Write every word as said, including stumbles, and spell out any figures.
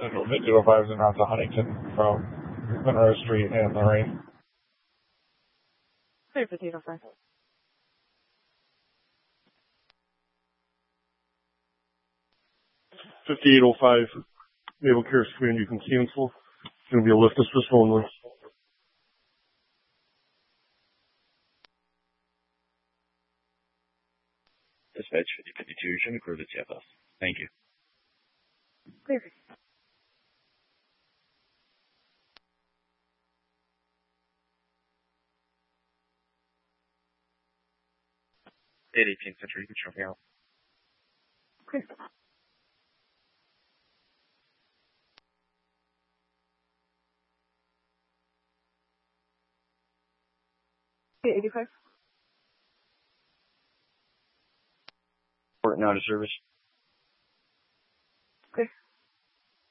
fifty oh five is en route to Huntington from Monroe Street and Lorraine. Clear fifty-eight oh five. fifty-eight oh five, Naval Care Command, you can cancel. It's going to be a lift assist only. Dispatch fifty fifty-two, show me clear to T F S. Thank you. Clear. eight eighteen Century, you can show me out. Clear. eight eighty-five. Port now to service. Clear.